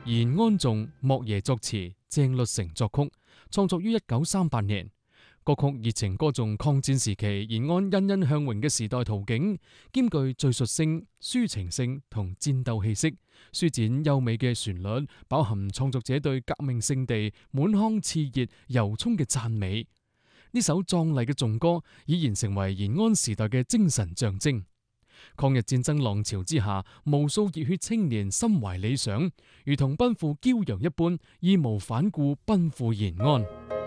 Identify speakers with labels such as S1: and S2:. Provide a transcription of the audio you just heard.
S1: 延安頌，莫耶作詞，鄭律成作曲，創作於1938年。歌曲熱情歌頌抗戰時期延安欣欣向榮嘅時代圖景，兼具敘述性、抒情性同戰鬥氣息，舒展優美嘅旋律，飽含創作者對革命聖地滿腔熾熱由衷嘅讚美。呢首壯麗嘅頌歌已然成為延安時代嘅精神象徵。抗日戰爭浪潮之下，無數熱血青年心懷理想，如同奔赴驕陽一般，義無反顧奔赴延安。